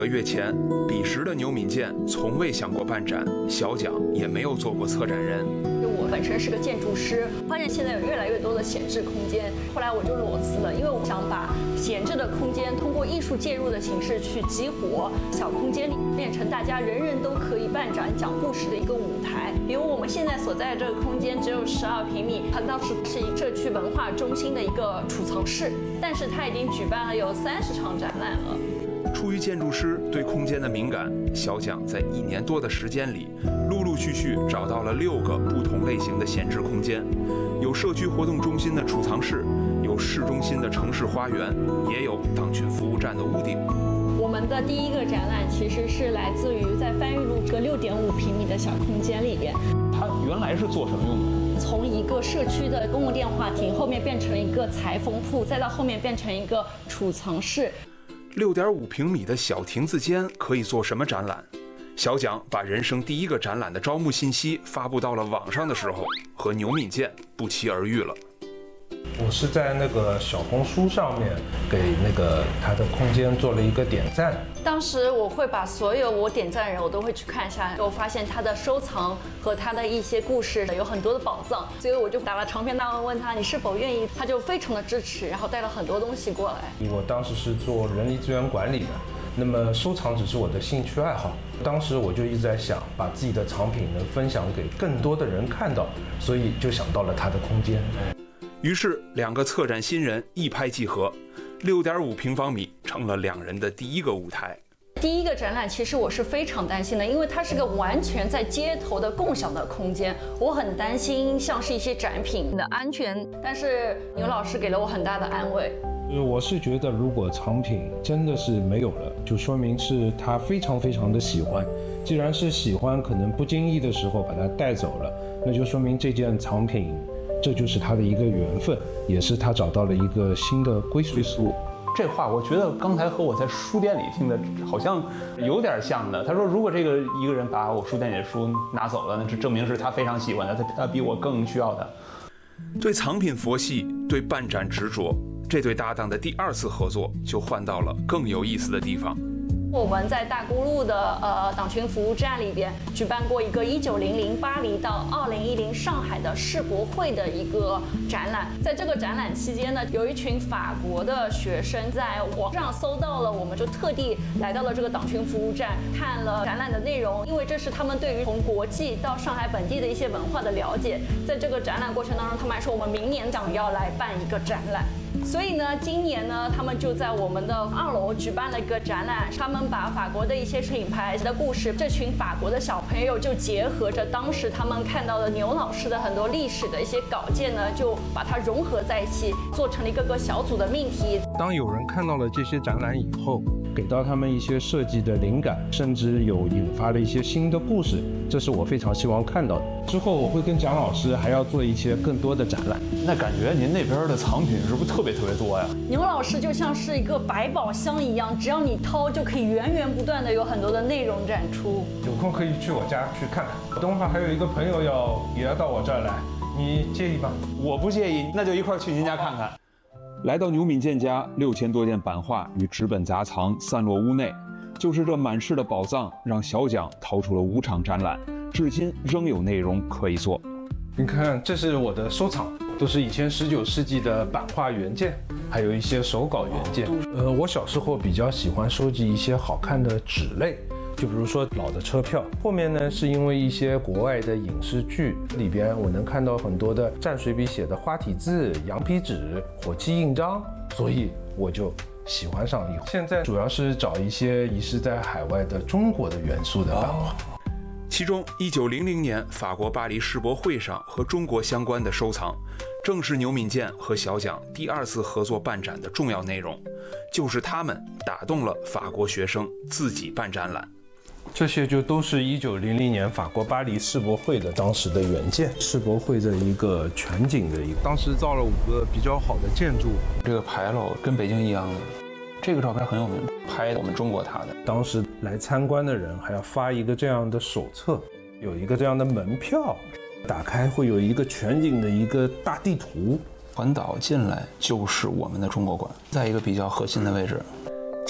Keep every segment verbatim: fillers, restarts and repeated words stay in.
个月前，彼时的牛敏健从未想过办展，小蒋也没有做过策展人。 我本身是个建筑师，发现现在有越来越多的闲置空间，后来我就裸辞了，因为我想把闲置的空间通过艺术介入的形式去激活，小空间里变成大家人人都可以办展、讲故事的一个舞台。比如我们现在所在的这个空间只有十二平米，它当时是一社区文化中心的一个储藏室，但是它已经举办了有三十场展览了。 出于建筑师对空间的敏感，小蒋在一年多的时间里，陆陆续续找到了六个不同类型的闲置空间，有社区活动中心的储藏室，有市中心的城市花园，也有党群服务站的屋顶。 我们的第一个展览其实是来自于在番禺路这个六点五平米的小空间里边。 它原来是做什么用的？ 从一个社区的公共电话亭，后面变成了一个裁缝铺，再到后面变成一个储藏室。 六点五平米的小亭子间可以做什么展览？小蒋把人生第一个展览的招募信息发布到了网上的时候，和牛敏健不期而遇了。 我是在那个小红书上面给那个他的空间做了一个点赞。 当时我会把所有我点赞的人，我都会去看一下，我发现他的收藏和他的一些故事有很多的宝藏，所以我就打了长篇大文问他你是否愿意，他就非常的支持，然后带了很多东西过来。 我当时是做人力资源管理的，那么收藏只是我的兴趣爱好。当时我就一直在想，把自己的藏品能分享给更多的人看到，所以就想到了他的空间。 于是两个策展新人一拍即合，六点五平方米成了两人的第一个舞台。 第一个展览其实我是非常担心的，因为它是个完全在街头的共享的空间，我很担心像是一些展品的安全，但是牛老师给了我很大的安慰。 我是觉得如果藏品真的是没有了，就说明是他非常非常的喜欢，既然是喜欢，可能不经意的时候把它带走了，那就说明这件藏品这就是他的一个缘分，也是他找到了一个新的归属处。 这话我觉得刚才和我在书店里听的好像有点像的。他说，如果这个一个人把我书店里的书拿走了，那这证明是他非常喜欢的，他他比我更需要的。 对藏品佛系，对办展执着，这对搭档的第二次合作就换到了更有意思的地方。 我们在大沽路的呃党群服务站里边举办过一个一九零零巴黎到二零一零上海的世博会的一个展览。在这个展览期间呢，有一群法国的学生在网上搜到了，我们就特地来到了这个党群服务站，看了展览的内容，因为这是他们对于从国际到上海本地的一些文化的了解。在这个展览过程当中，他们还说我们明年想要来办一个展览。所以呢，今年呢，他们就在我们的二楼举办了一个展览，他们把法国的一些品牌的故事，这群法国的小朋友就结合着当时他们看到的牛老师的很多历史的一些稿件呢，就把它融合在一起，做成了一个个小组的命题。 当有人看到了这些展览以后，给到他们一些设计的灵感，甚至有引发了一些新的故事，这是我非常希望看到的。之后我会跟蒋老师还要做一些更多的展览。 那感觉您那边的藏品是不是特别特别多呀？ 牛老师就像是一个百宝箱一样，只要你掏就可以源源不断的有很多的内容展出。 有空可以去我家去看看。等会儿还有一个朋友要也要到我这儿来，你介意吗？ 我不介意，那就一块儿去您家看看。 来到牛敏健家，六千多件版画与纸本杂藏散落屋内，就是这满室的宝藏，让小蒋掏出了五场展览，至今仍有内容可以做。 你看，这是我的收藏，都是以前十九世纪的版画原件，还有一些手稿原件。呃，我小时候比较喜欢收集一些好看的纸类，就比如说老的车票。后面呢，是因为一些国外的影视剧里边，我能看到很多的蘸水笔写的花体字、羊皮纸、火漆印章，所以我就喜欢上了。现在主要是找一些遗失在海外的中国的元素的版画。 其中，一九零零年法国巴黎世博会上和中国相关的收藏，正是牛敏健和小蒋第二次合作办展的重要内容。就是他们打动了法国学生自己办展览。 这些就都是一九零零年法国巴黎世博会的当时的原件，世博会的一个全景的一个，当时造了五个比较好的建筑。 这个牌楼跟北京一样的，这个照片很有名，拍我们中国塔的。 当时来参观的人还要发一个这样的手册，有一个这样的门票，打开会有一个全景的一个大地图。 环岛进来就是我们的中国馆，在一个比较核心的位置。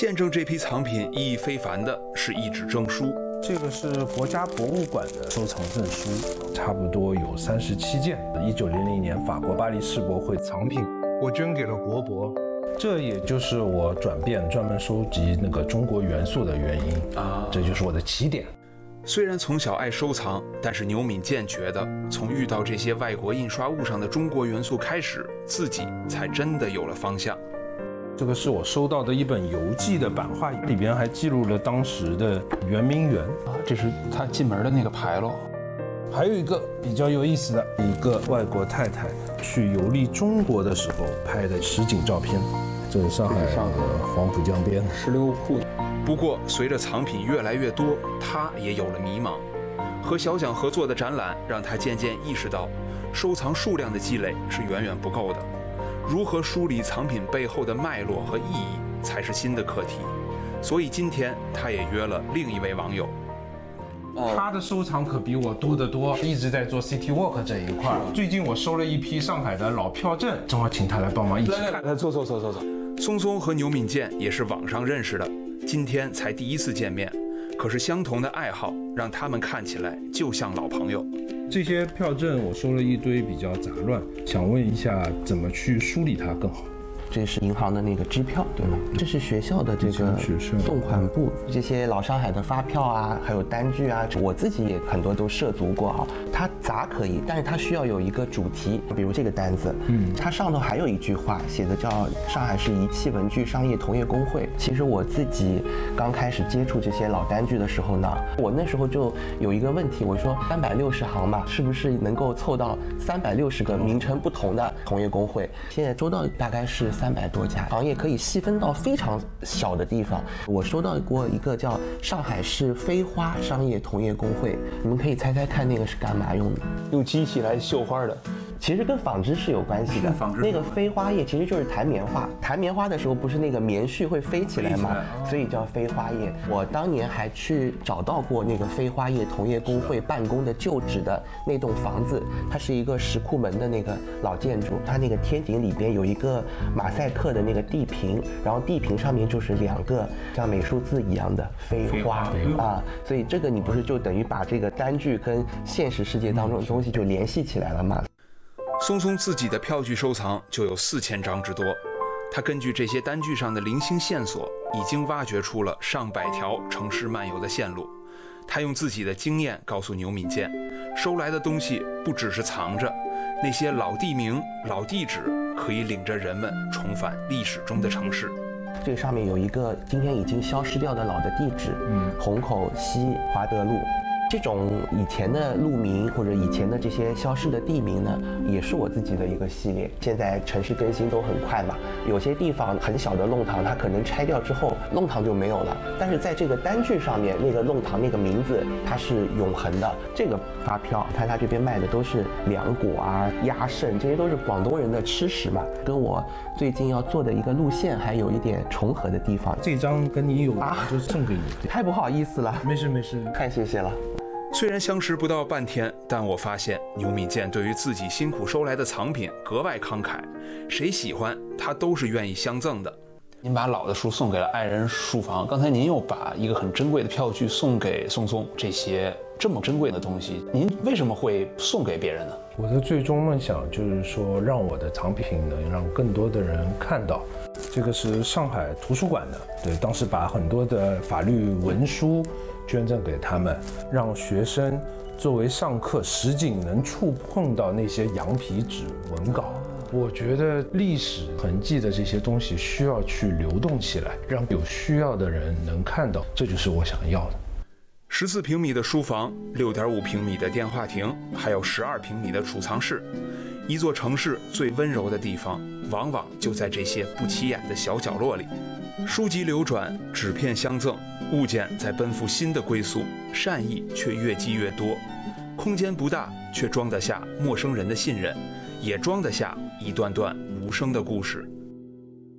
见证这批藏品意义非凡的是一纸证书。 这个是国家博物馆的收藏证书，差不多有三十七件。一九零零年法国巴黎世博会藏品，我捐给了国博。这也就是我转变专门收集那个中国元素的原因啊，这就是我的起点。 虽然从小爱收藏，但是牛敏健觉得，从遇到这些外国印刷物上的中国元素开始，自己才真的有了方向。 这个是我收到的一本游记的版画，里边还记录了当时的圆明园啊，这是他进门的那个牌楼。 还有一个比较有意思的，一个外国太太去游历中国的时候拍的实景照片。这是上海的黄浦江边石榴铺。 不过，随着藏品越来越多，他也有了迷茫。和小蒋合作的展览让他渐渐意识到，收藏数量的积累是远远不够的。如何梳理藏品背后的脉络和意义，才是新的课题。所以今天他也约了另一位网友。 他的收藏可比我多得多，一直在做 City Walk 这一块。最近我收了一批上海的老票证，正好请他来帮忙一起看。 来来，坐坐坐坐坐。 松松和牛敏健也是网上认识的，今天才第一次见面，可是相同的爱好让他们看起来就像老朋友。 这些票证我收了一堆，比较杂乱，想问一下怎么去梳理它更好。 这是银行的那个支票，对吗？这是学校的这个送款簿，这些老上海的发票啊，还有单据啊，我自己也很多都涉足过啊。它杂可以，但是它需要有一个主题，比如这个单子，嗯，它上头还有一句话写的叫上海市仪器文具商业同业工会。其实我自己刚开始接触这些老单据的时候呢，我那时候就有一个问题，我说三百六十行嘛，是不是能够凑到三百六十个名称不同的同业工会？现在周到大概是三百多家，行业可以细分到非常小的地方。我收到过一个叫上海市飞花商业同业工会，你们可以猜猜看那个是干嘛用的？ 用机器来绣花的。 其实跟纺织是有关系的。那个飞花叶其实就是弹棉花，弹棉花的时候不是那个棉絮会飞起来吗？所以叫飞花叶。我当年还去找到过那个飞花叶同业工会办公的旧址的那栋房子，它是一个石库门的那个老建筑，它那个天井里边有一个马赛克的那个地屏，然后地屏上面就是两个像美术字一样的飞花啊，所以这个你不是就等于把这个单据跟现实世界当中的东西就联系起来了吗？ 松松自己的票据收藏就有四千张之多，他根据这些单据上的零星线索，已经挖掘出了上百条城市漫游的线路。他用自己的经验告诉牛敏健，收来的东西不只是藏着，那些老地名、老地址可以领着人们重返历史中的城市。 这上面有一个今天已经消失掉的老的地址，嗯，虹口西华德路。这种以前的路名或者以前的这些消失的地名呢，也是我自己的一个系列。现在城市更新都很快嘛，有些地方很小的弄堂，它可能拆掉之后弄堂就没有了，但是在这个单据上面，那个弄堂那个名字它是永恒的。这个发票，看它这边卖的都是凉果啊、鸭肾，这些都是广东人的吃食嘛，跟我最近要做的一个路线还有一点重合的地方。 这张跟你有啊，就送给你。 太不好意思了， 没事没事， 太谢谢了。 虽然相识不到半天，但我发现牛敏健对于自己辛苦收来的藏品格外慷慨，谁喜欢他都是愿意相赠的。 您把老的书送给了爱人书房，刚才您又把一个很珍贵的票据送给松松，这些这么珍贵的东西，您为什么会送给别人呢？ 我的最终梦想就是说，让我的藏品能让更多的人看到。这个是上海图书馆的，对，当时把很多的法律文书捐赠给他们，让学生作为上课实景能触碰到那些羊皮纸文稿。我觉得历史痕迹的这些东西需要去流动起来，让有需要的人能看到，这就是我想要的。 十四平米的书房，六点五平米的电话亭，还有十二平米的储藏室。一座城市最温柔的地方，往往就在这些不起眼的小角落里。书籍流转，纸片相赠，物件在奔赴新的归宿，善意却越积越多。空间不大，却装得下陌生人的信任，也装得下一段段无声的故事。